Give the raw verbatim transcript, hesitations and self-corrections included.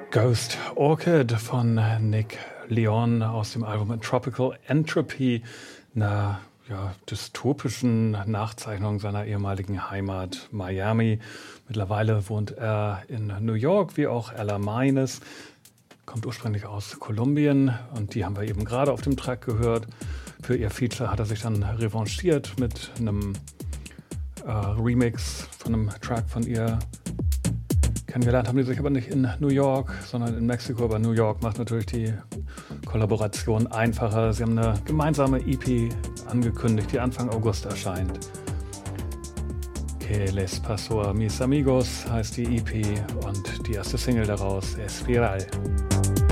Ghost Orchid von Nick Leon aus dem Album Tropical Entropy, einer ja, dystopischen Nachzeichnung seiner ehemaligen Heimat Miami. Mittlerweile wohnt er in New York, wie auch Ella Mines, kommt ursprünglich aus Kolumbien und die haben wir eben gerade auf dem Track gehört. Für ihr Feature hat er sich dann revanchiert mit einem äh, Remix von einem Track von ihr. Kennengelernt haben die sich aber nicht in New York, sondern in Mexiko. Aber New York macht natürlich die Kollaboration einfacher. Sie haben eine gemeinsame E P angekündigt, die Anfang August erscheint. Que les pasó a mis amigos heißt die E P und die erste Single daraus, Espiral.